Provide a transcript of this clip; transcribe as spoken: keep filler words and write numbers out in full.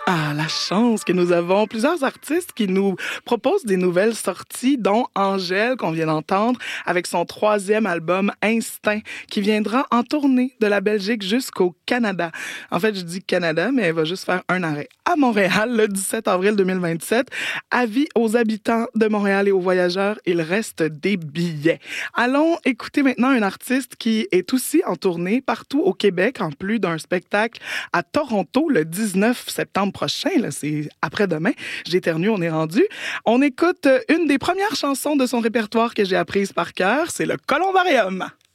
Ah, la chance que nous avons. Plusieurs artistes qui nous proposent des nouvelles sorties, dont Angèle, qu'on vient d'entendre, avec son troisième album Instinct, qui viendra en tournée de la Belgique jusqu'au Canada. En fait, je dis Canada, mais elle va juste faire un arrêt à Montréal le dix-sept avril deux mille vingt-sept. Avis aux habitants de Montréal et aux voyageurs, il reste des billets. Allons écouter maintenant un artiste qui est aussi en tournée partout au Québec, en plus d'un spectacle à Toronto le dix-neuf septembre prochain. Là, c'est après-demain. J'éternue, on est rendu. On écoute une des premières chansons de son répertoire que j'ai apprise par cœur. C'est le Columbarium.